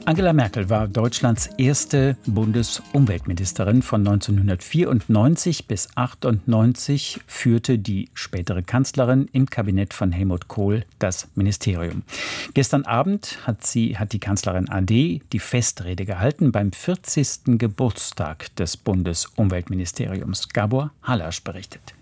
Angela Merkel war Deutschlands erste Bundesumweltministerin. Von 1994 bis 1998 führte die spätere Kanzlerin im Kabinett von Helmut Kohl das Ministerium. Gestern Abend hat die Kanzlerin AD die Festrede gehalten beim 40. Geburtstag des Bundesumweltministeriums. Gabor Hallasch berichtet.